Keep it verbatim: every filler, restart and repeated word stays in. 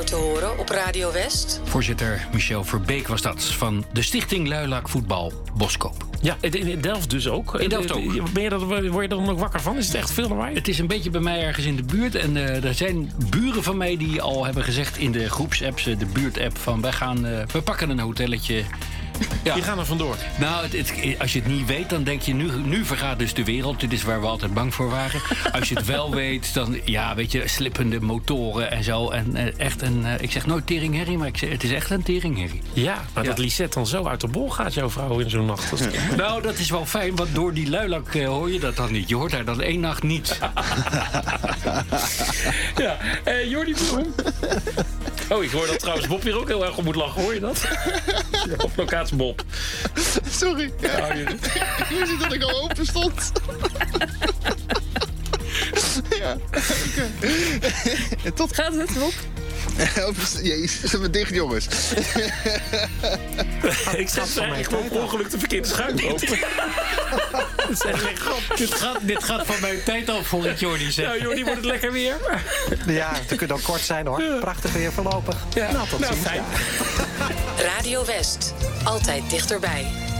vaker te horen op Radio West? Voorzitter Michel Verbeek was dat, van de Stichting Luilak Voetbal Boskoop. Ja, in Delft dus ook. In Delft ook. Ben je dat, word je er dan ook wakker van? Is het echt veel lawaai? Het is een beetje bij mij ergens in de buurt. En uh, er zijn buren van mij die al hebben gezegd in de groepsapps, de buurtapp, van wij gaan, uh, we pakken een hotelletje. Ja. Die gaan er vandoor. Nou, het, het, als je het niet weet, dan denk je, nu, nu vergaat dus de wereld. Dit is waar we altijd bang voor waren. Als je het wel weet, dan, ja, weet je, slippende motoren en zo. En uh, echt een, uh, ik zeg nooit teringherrie, maar ik zeg, het is echt een teringherrie. Ja, maar ja. dat Lisette dan zo uit de bol gaat, jouw vrouw, in zo'n nacht. Ja. Nou, dat is wel fijn, want door die luilak uh, hoor je dat dan niet. Je hoort haar dan één nacht niet. Ja, uh, Jordi Bloem. Oh, ik hoor dat trouwens Bob hier ook heel erg op moet lachen. Hoor je dat? Op locatie Bob. Sorry. Ja. Ja, je... je ziet dat ik al open stond. Ja, oké. Okay. Tot... Gaat het, Bob? Jezus, ze zijn dicht, jongens. Ik zat van mij gewoon per ongeluk de verkeerde schuim open. Dat is echt geen grap. Dit gaat, dit gaat van mijn tijd af voor het Jordi zeggen. Nou, Jordi wordt het lekker weer. Ja, het kan ook kort zijn hoor. Prachtig weer voorlopig. Ja. Nou, tot Nou, ziens. fijn. Radio West, altijd dichterbij.